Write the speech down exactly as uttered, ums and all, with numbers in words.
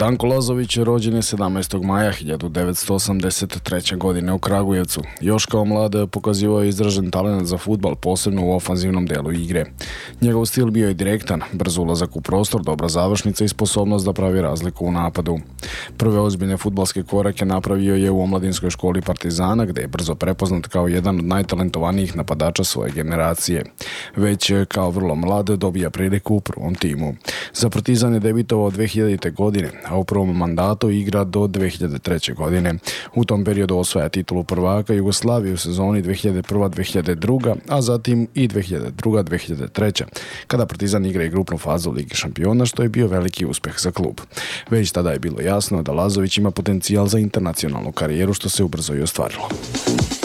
Danko Lazović rođen je sedamnaestog maja hiljadu devetsto osamdeset treće. godine u Kragujevcu. Još kao mlad pokazivao je izražen talent za fudbal, posebno u ofanzivnom delu igre. Njegov stil bio je direktan, brz ulazak u prostor, dobra završnica i sposobnost da pravi razliku u napadu. Prve ozbiljne fudbalske korake napravio je u omladinskoj školi Partizana, gde je brzo prepoznat kao jedan od najtalentovanijih napadača svoje generacije. Već kao vrlo mlad dobija priliku u prvom timu. Za Partizan je debitovao dve hiljadite. godine, a u prvom mandatu igra do dve hiljade treće. godine. U tom periodu osvaja titulu prvaka Jugoslavije u sezoni dve hiljade prva dve hiljade druga. a zatim i dve hiljade druga dve hiljade treća. kada Partizan igra i grupnu fazu Ligi šampiona, što je bio veliki uspeh za klub. Već tada je bilo jasno da Lazović ima potencijal za internacionalnu karijeru, što se ubrzo i ostvarilo.